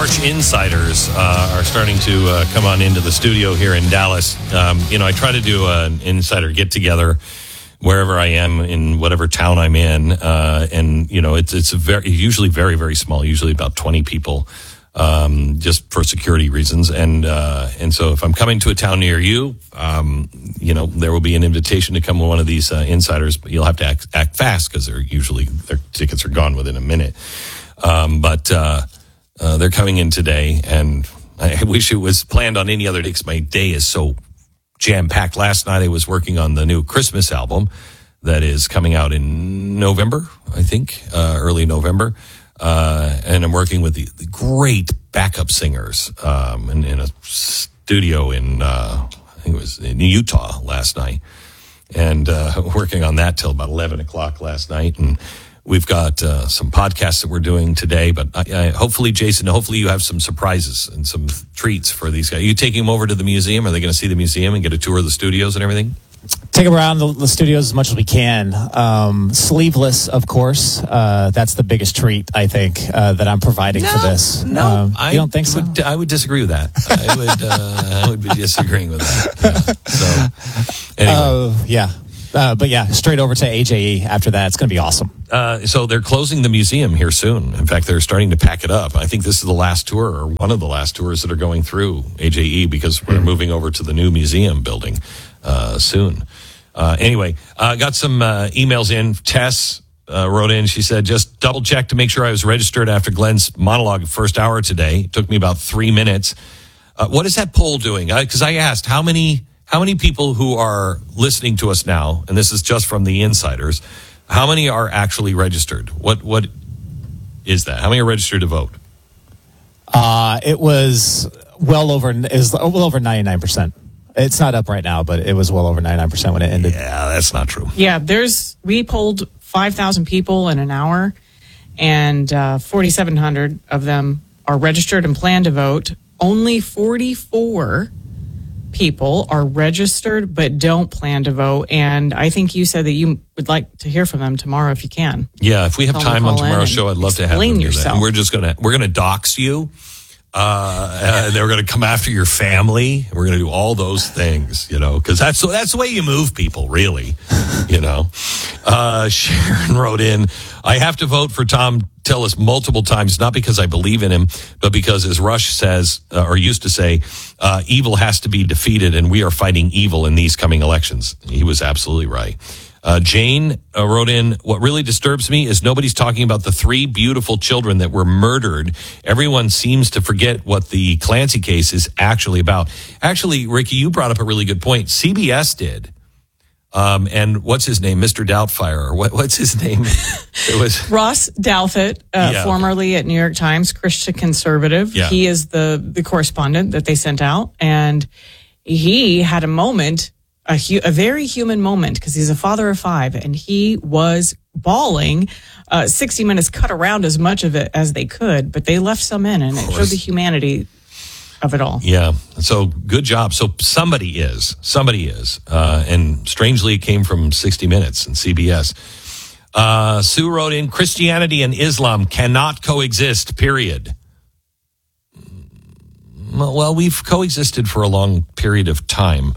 March insiders are starting to come on into the studio here in Dallas. I try to do an insider get-together wherever I am in whatever town I'm in. It's usually very, very small, usually about 20 people, just for security reasons. And so if I'm coming to a town near you, there will be an invitation to come to one of these insiders, but you'll have to act fast because their tickets are gone within a minute. But they're coming in today, and I wish it was planned on any other day because my day is so jam-packed. Last night I was working on the new Christmas album that is coming out in November, I think, early November. And I'm working with the great backup singers in a studio in, I think it was in Utah last night. And working on that till about 11 o'clock last night. And we've got some podcasts that we're doing today, but hopefully, Jason, you have some surprises and some treats for these guys. Are you taking them over to the museum? Are they going to see the museum and get a tour of the studios and everything? Take them around the studios as much as we can. Sleeveless, of course. That's the biggest treat, I think, that I'm providing for this. No, you don't think so? I would disagree with that. I would be disagreeing with that. Yeah. So, anyway. Yeah. But yeah, straight over to AJE after that. It's going to be awesome. So they're closing the museum here soon. In fact, they're starting to pack it up. I think this is the last tour, or one of the last tours that are going through AJE, because we're moving over to the new museum building soon. Anyway, got some emails in. Tess wrote in. She said, just double check to make sure I was registered after Glenn's monologue first hour today. It took me about 3 minutes. What is that poll doing? Because I asked how many people who are listening to us now, and this is just from the insiders, how many are actually registered? What is that? How many are registered to vote? It was well over 99%. It's not up right now, but it was well over 99% when it ended. Yeah, that's not true. Yeah, we polled 5,000 people in an hour, and 4,700 of them are registered and plan to vote. Only 44 people are registered but don't plan to vote, and I think you said that you would like to hear from them tomorrow if you can. Yeah, if we have time on tomorrow's show, I'd love to have them do that. And we're gonna dox you. They're going to come after your family. We're going to do all those things, because that's the way you move people, really. Sharon wrote in, I have to vote for Tom Tillis multiple times, not because I believe in him, but because, as Rush says, or used to say, evil has to be defeated, and we are fighting evil in these coming elections. He was absolutely right. Jane wrote in, what really disturbs me is nobody's talking about the 3 beautiful children that were murdered. Everyone seems to forget what the Clancy case is actually about. Actually, Ricky, you brought up a really good point. CBS did. And what's his name? Mr. Doubtfire. What's his name? It was Ross Douthat, formerly at New York Times, Christian conservative. Yeah. He is the correspondent that they sent out. And he had a moment, a very human moment, because he's a father of 5, and he was bawling. 60 Minutes cut around as much of it as they could, but they left some in, and it showed the humanity of it all. Yeah. So good job. So somebody is. And strangely, it came from 60 Minutes and CBS. Sue wrote in, Christianity and Islam cannot coexist, period. Well, we've coexisted for a long period of time.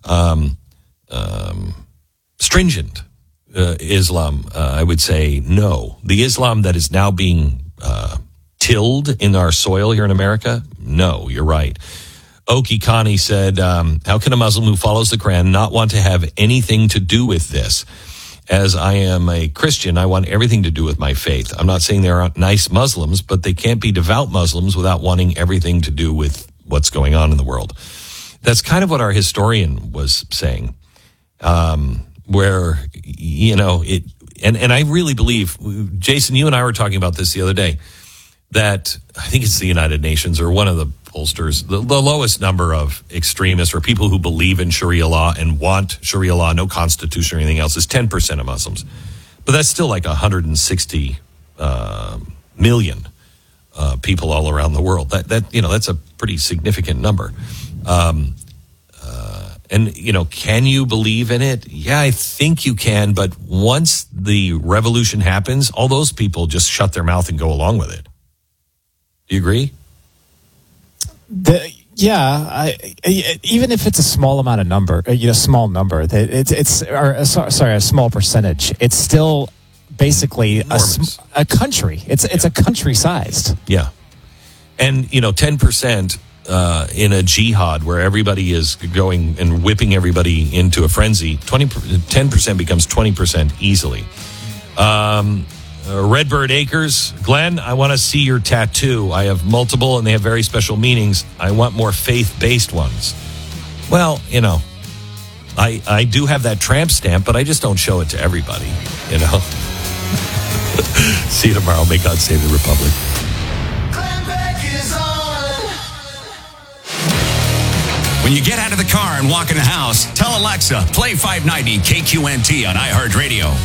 Stringent Islam, I would say no. The Islam that is now being tilled in our soil here in America, no, you're right. Oki Khani said, how can a Muslim who follows the Quran not want to have anything to do with this? As I am a Christian, I want everything to do with my faith. I'm not saying there aren't nice Muslims, but they can't be devout Muslims without wanting everything to do with what's going on in the world. That's kind of what our historian was saying, where, and I really believe, Jason, you and I were talking about this the other day, that I think it's the United Nations or one of the pollsters, the lowest number of extremists or people who believe in Sharia law and want Sharia law, no constitution or anything else, is 10% of Muslims. But that's still like 160 million people all around the world. That's a pretty significant number. Can you believe in it? Yeah, I think you can. But once the revolution happens, all those people just shut their mouth and go along with it. Do you agree? Even if it's a small amount of number, small number, a small percentage, it's still basically a country. It's a country sized. Yeah. And, 10% in a jihad where everybody is going and whipping everybody into a frenzy, 10% becomes 20% easily. Redbird Acres, Glenn, I want to see your tattoo. I have multiple and they have very special meanings. I want more faith-based ones. Well, I do have that tramp stamp, but I just don't show it to everybody, See you tomorrow. May God save the Republic. When you get out of the car and walk in the house, tell Alexa, play 590 KQNT on iHeartRadio.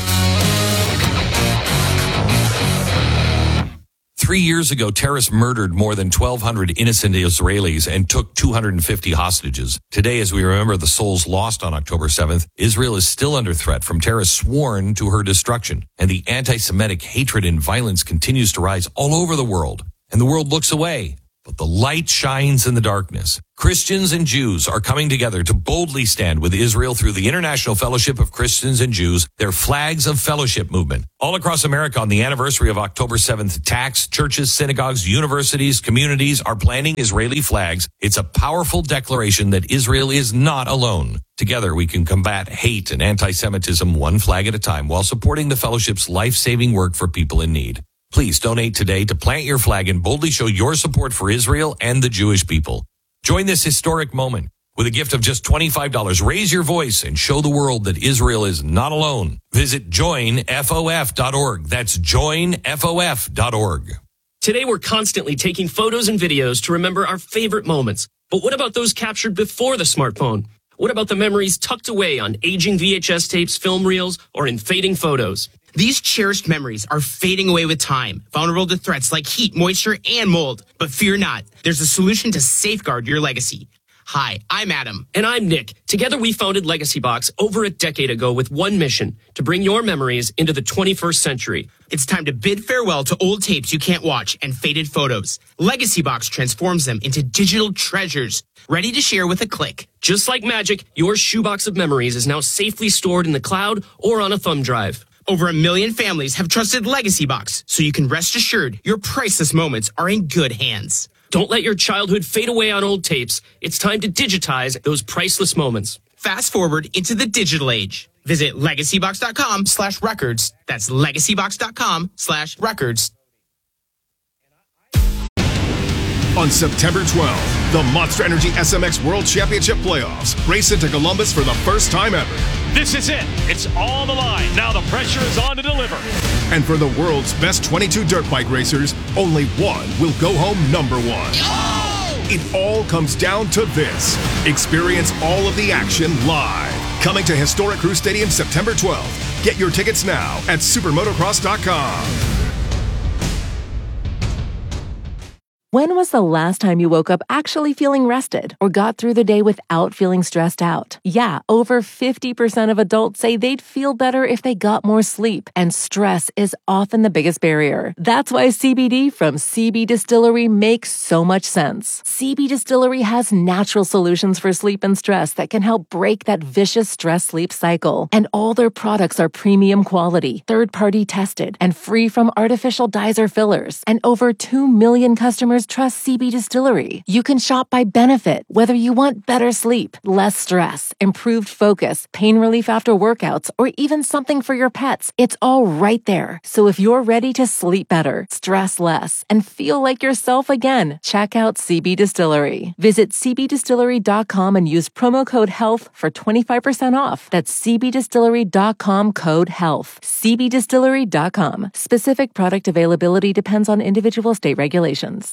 3 years ago, terrorists murdered more than 1,200 innocent Israelis and took 250 hostages. Today, as we remember the souls lost on October 7th, Israel is still under threat from terrorists sworn to her destruction. And the anti-Semitic hatred and violence continues to rise all over the world. And the world looks away. But the light shines in the darkness. Christians and Jews are coming together to boldly stand with Israel through the International Fellowship of Christians and Jews, their Flags of Fellowship movement. All across America on the anniversary of October 7th attacks, churches, synagogues, universities, communities are planting Israeli flags. It's a powerful declaration that Israel is not alone. Together we can combat hate and anti-Semitism one flag at a time while supporting the fellowship's life-saving work for people in need. Please donate today to plant your flag and boldly show your support for Israel and the Jewish people. Join this historic moment. With a gift of just $25, raise your voice and show the world that Israel is not alone. Visit joinfof.org. That's joinfof.org. Today we're constantly taking photos and videos to remember our favorite moments. But what about those captured before the smartphone? What about the memories tucked away on aging VHS tapes, film reels, or in fading photos? These cherished memories are fading away with time, vulnerable to threats like heat, moisture, and mold. But fear not, there's a solution to safeguard your legacy. Hi, I'm Adam. And I'm Nick. Together we founded Legacy Box over a decade ago with one mission, to bring your memories into the 21st century. It's time to bid farewell to old tapes you can't watch and faded photos. Legacy Box transforms them into digital treasures, ready to share with a click. Just like magic, your shoebox of memories is now safely stored in the cloud or on a thumb drive. Over 1 million families have trusted Legacy Box, so you can rest assured your priceless moments are in good hands. Don't let your childhood fade away on old tapes. It's time to digitize those priceless moments. Fast forward into the digital age. Visit legacybox.com/records. That's legacybox.com/records. On September 12th, the Monster Energy SMX World Championship Playoffs race into Columbus for the first time ever. This is it. It's on the line. Now the pressure is on to deliver. And for the world's best 22 dirt bike racers, only one will go home number one. Oh! It all comes down to this. Experience all of the action live. Coming to Historic Crew Stadium September 12th. Get your tickets now at supermotocross.com. When was the last time you woke up actually feeling rested or got through the day without feeling stressed out? Yeah, over 50% of adults say they'd feel better if they got more sleep, and stress is often the biggest barrier. That's why CBD from CB Distillery makes so much sense. CB Distillery has natural solutions for sleep and stress that can help break that vicious stress-sleep cycle. And all their products are premium quality, third-party tested, and free from artificial dyes or fillers. And over 2 million customers trust CB Distillery. You can shop by benefit, whether you want better sleep, less stress, improved focus, pain relief after workouts, or even something for your pets. It's all right there. So if you're ready to sleep better, stress less, and feel like yourself again, check out CB Distillery. Visit cbdistillery.com and use promo code HEALTH for 25% off. That's cbdistillery.com code HEALTH. cbdistillery.com. Specific product availability depends on individual state regulations.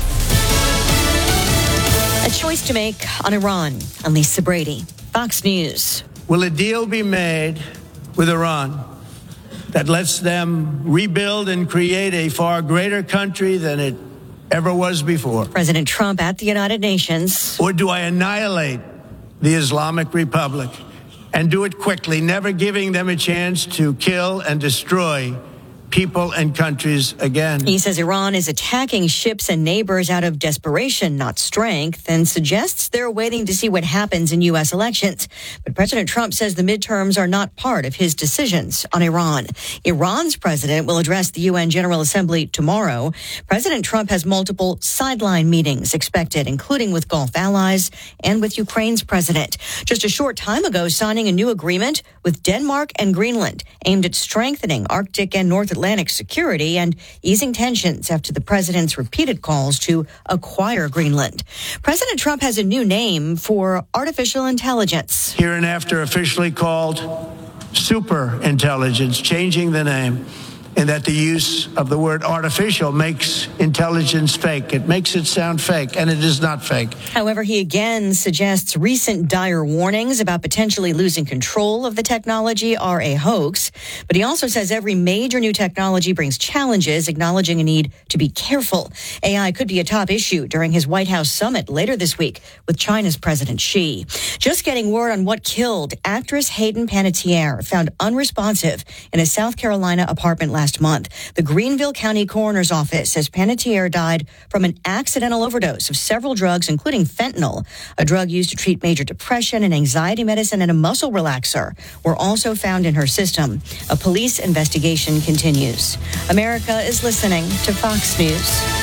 A choice to make on Iran. I'm Lisa Brady, Fox News. Will a deal be made with Iran that lets them rebuild and create a far greater country than it ever was before? President Trump at the United Nations. Or do I annihilate the Islamic Republic and do it quickly, never giving them a chance to kill and destroy people and countries again. He says Iran is attacking ships and neighbors out of desperation, not strength, and suggests they're waiting to see what happens in U.S. elections. But President Trump says the midterms are not part of his decisions on Iran. Iran's president will address the UN General Assembly tomorrow. President Trump has multiple sideline meetings expected, including with Gulf allies and with Ukraine's president. Just a short time ago, signing a new agreement with Denmark and Greenland aimed at strengthening Arctic and North Atlantic security and easing tensions after the president's repeated calls to acquire Greenland. President Trump has a new name for artificial intelligence. Hereinafter officially called super intelligence, changing the name, and that the use of the word artificial makes intelligence fake. It makes it sound fake, and it is not fake. However, he again suggests recent dire warnings about potentially losing control of the technology are a hoax. But he also says every major new technology brings challenges, acknowledging a need to be careful. AI could be a top issue during his White House summit later this week with China's President Xi. Just getting word on what killed actress Hayden Panettiere, found unresponsive in a South Carolina apartment last month. The Greenville County Coroner's Office says Panettiere died from an accidental overdose of several drugs, including fentanyl. A drug used to treat major depression, an anxiety medicine, and a muscle relaxer were also found in her system. A police investigation continues. America is listening to Fox News.